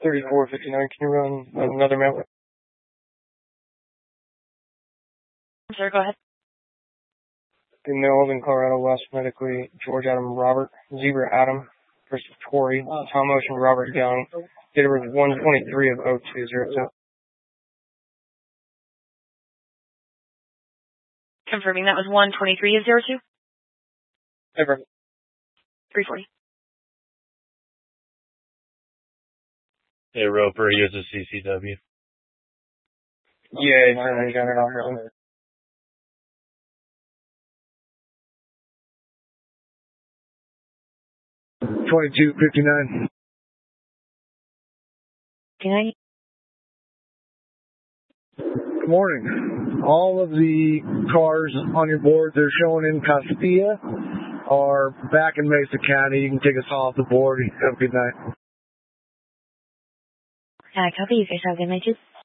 3459, can you run another map? Sir, go ahead. In Melvin, Colorado, West medically, George Adam Robert, Zebra Adam, versus Tory, Tom Ocean Robert Young, date of birth 123 of 0202. Confirming that was 123 of 02? Ever. 340. Hey, Roper, uses CCW. Yeah, I got it on there. $22.59. Okay. Good morning. All of the cars on your board that are showing in Castilla are back in Mesa County. You can take us off the board. Have a good night. Copy. You guys have a good night, too.